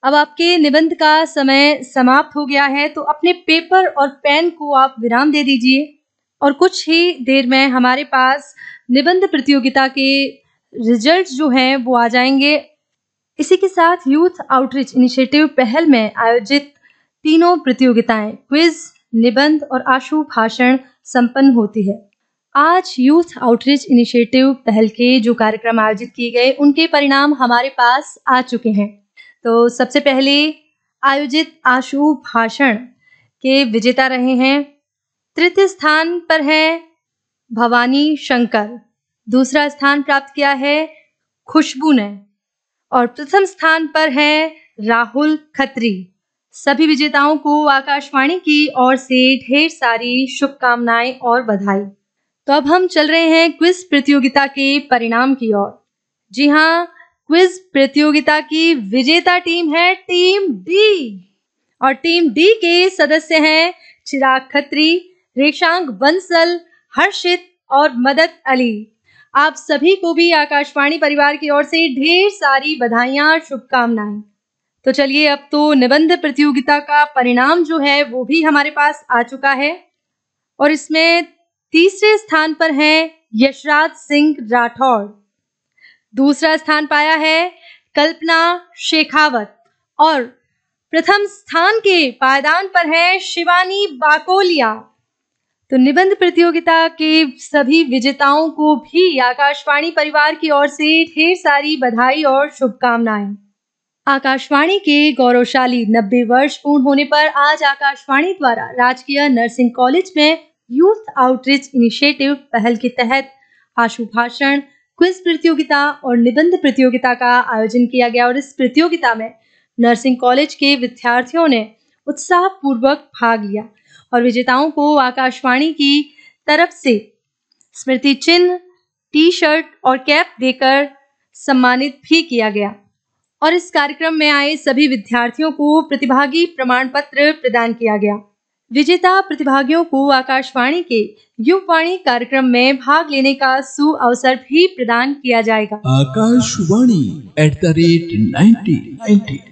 अब आपके निबंध का समय समाप्त हो गया है, तो अपने पेपर और पेन को आप विराम दे दीजिए और कुछ ही देर में हमारे पास निबंध प्रतियोगिता के रिजल्ट जो हैं वो आ जाएंगे। इसी के साथ यूथ आउटरीच इनिशिएटिव पहल में आयोजित तीनों प्रतियोगिताएं क्विज, निबंध और आशु भाषण संपन्न होती है। आज यूथ आउटरीच इनिशिएटिव पहल के जो कार्यक्रम आयोजित किए गए उनके परिणाम हमारे पास आ चुके हैं। तो सबसे पहले आयोजित आशु भाषण के विजेता रहे हैं, तृतीय स्थान पर है भवानी शंकर, दूसरा स्थान प्राप्त किया है खुशबू ने और प्रथम स्थान पर है राहुल खत्री। सभी विजेताओं को आकाशवाणी की ओर से ढेर सारी शुभकामनाएं और बधाई। तो अब हम चल रहे हैं क्विज प्रतियोगिता के परिणाम की ओर। जी हाँ, क्विज प्रतियोगिता की विजेता टीम है टीम डी और टीम डी के सदस्य हैं चिराग खत्री, रेशांक बंसल, हर्षित और मदद अली। आप सभी को भी आकाशवाणी परिवार की ओर से ढेर सारी बधाइयां, शुभकामनाएं। तो चलिए, अब तो निबंध प्रतियोगिता का परिणाम जो है वो भी हमारे पास आ चुका है और इसमें तीसरे स्थान पर हैं यशराज सिंह राठौड़, दूसरा स्थान पाया है कल्पना शेखावत और प्रथम स्थान के पायदान पर है शिवानी बाकोलिया। तो निबंध प्रतियोगिता के सभी विजेताओं को भी आकाशवाणी परिवार की ओर से ढेर सारी बधाई और शुभकामनाएं। आकाशवाणी के गौरवशाली 90 वर्ष पूर्ण होने पर आज आकाशवाणी द्वारा राजकीय नर्सिंग कॉलेज में यूथ आउटरीच इनिशिएटिव पहल के तहत आशु भाषण, क्विज प्रतियोगिता और निबंध प्रतियोगिता का आयोजन किया गया और इस प्रतियोगिता में नर्सिंग कॉलेज के विद्यार्थियों ने उत्साहपूर्वक भाग लिया और विजेताओं को आकाशवाणी की तरफ से स्मृति चिन्ह, टी-शर्ट और कैप देकर सम्मानित भी किया गया और इस कार्यक्रम में आए सभी विद्यार्थियों को प्रतिभागी प्रमाण पत्र प्रदान किया गया। विजेता प्रतिभागियों को आकाशवाणी के युववाणी कार्यक्रम में भाग लेने का सुअवसर भी प्रदान किया जाएगा। आकाशवाणी @9090